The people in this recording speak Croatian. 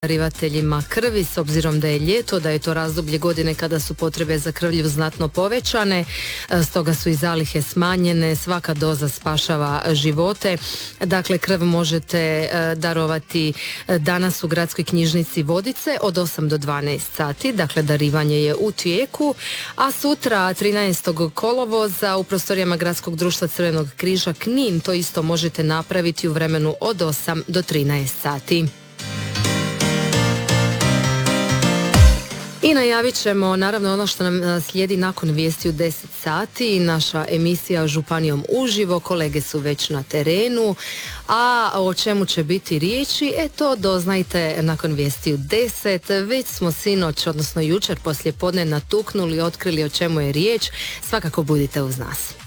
darivateljima krvi, s obzirom da je ljeto, da je to razdoblje godine kada su potrebe za krvlju znatno povećane, stoga su i zalihe smanjene, svaka doza spašava živote. Dakle, krv možete darovati danas u gradskoj knjižnici Vodice od 8 do 12 sati, dakle darivanje je u tijeku, a sutra 13. kolovoza u prostorijama Gradskog društva Crvenog križa Knin to isto možete napraviti u vremenu od 8 do 13 sati. I najavit ćemo naravno ono što nam slijedi nakon vijesti u 10 sati, naša emisija Županijom uživo, kolege su već na terenu, a o čemu će biti riječi, to doznajte nakon vijesti u 10. Već smo sinoć, odnosno jučer poslije podne natuknuli, otkrili o čemu je riječ, svakako budite uz nas.